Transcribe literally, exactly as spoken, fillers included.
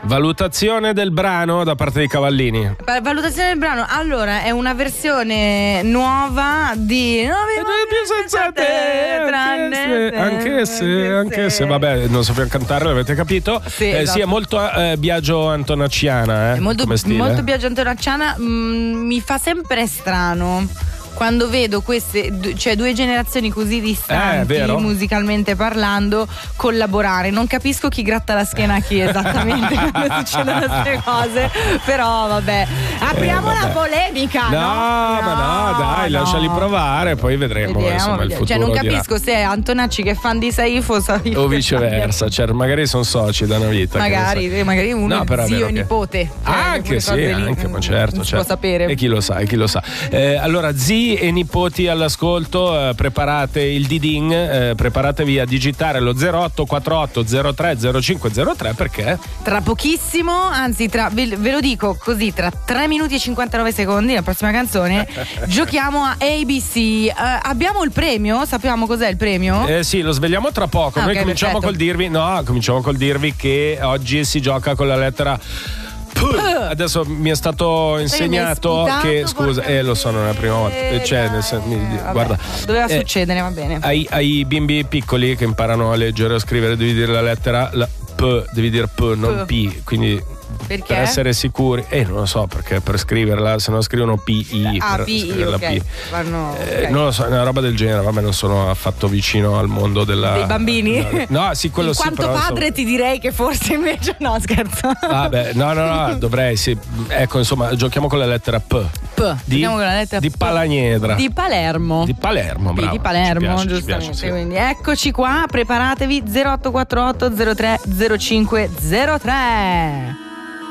Valutazione del brano da parte dei Cavallini. Valutazione del brano. Allora, è una versione nuova di Non mi voglio più senza te, tranne te. Anche se, anche se, vabbè, non sappiamo cantare, l'avete capito. Sì, eh, esatto. Sì, è molto eh, Biagio Antonacciana, eh, È molto, come stile. molto Biagio Antonacciana. mm, Mi fa sempre strano quando vedo queste, cioè due generazioni così distanti, Eh, vero. musicalmente parlando, collaborare. Non capisco chi gratta la schiena a chi esattamente quando succedono queste cose, però vabbè, apriamo Eh, vabbè. la polemica. No, No, ma no, dai, no. lasciali provare, poi vedremo. Vediamo, insomma, il vediamo. futuro Cioè, non dirà. capisco se è Antonacci che è fan di Saif o Saif O che viceversa, cioè, magari sono soci da una vita. che ne magari, so. magari uno No, è però è zio vero e che- nipote. Cioè, Anche quelle sì, cose lì, anche, ma mm, certo, non si certo. può sapere. E chi lo sa, e chi lo sa. Eh, allora, zii e nipoti all'ascolto, eh, preparate il Didin, eh, preparatevi a digitare lo zero otto quattro otto zero tre zero cinque zero tre perché Tra pochissimo, anzi tra, ve, ve lo dico così, tra tre minuti e cinquantanove secondi, la prossima canzone, giochiamo a A B C. Eh, abbiamo il premio? Sappiamo cos'è il premio? Eh sì, lo svegliamo tra poco. Ah, Noi ok, cominciamo perfetto. col dirvi, no, cominciamo col dirvi che oggi si gioca con la lettera P. Adesso mi è stato insegnato sputato, che, scusa, porca eh lo so, non è la prima volta. Eh, Cioè, nel sen- mi- Vabbè, guarda, doveva eh, succedere, va bene. ai, ai bimbi piccoli che imparano a leggere e a scrivere devi dire la lettera la P, devi dire P, non P, quindi Perché? per essere sicuri, eh non lo so, perché per scriverla se no scrivono P I Ah, per P I, scrivere la ok. P. Vanno, Eh, ok. non lo so, è una roba del genere, vabbè, non sono affatto vicino al mondo della Dei bambini? No, no, sì, quello In sì, quanto però, padre insomma- ti direi che forse invece no, scherzo. Vabbè, no, no, no, dovrei, sì. Ecco, insomma, giochiamo con la lettera P. P. Di, Giochiamo con la lettera di P. Palanedra. Di Palermo. Di Palermo, Sì, bravo. di Palermo, Ci piace, ci giustamente. piace, sì. Quindi eccoci qua, preparatevi zero otto quattro otto zero tre zero cinque zero tre.